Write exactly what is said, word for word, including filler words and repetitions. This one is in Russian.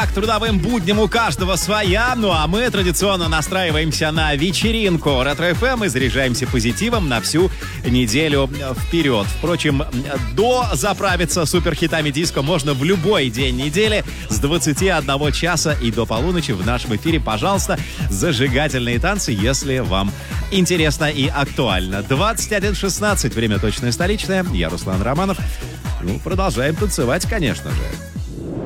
Итак, трудовым будням у каждого своя, ну а мы традиционно настраиваемся на вечеринку Ретро-эф эм и заряжаемся позитивом на всю неделю вперед. Впрочем, до заправиться суперхитами диско можно в любой день недели с двадцати одного часа и до полуночи в нашем эфире. Пожалуйста, зажигательные танцы, если вам интересно и актуально. двадцать один шестнадцать, время точное столичное. Я Руслан Романов. Ну, продолжаем танцевать, конечно же.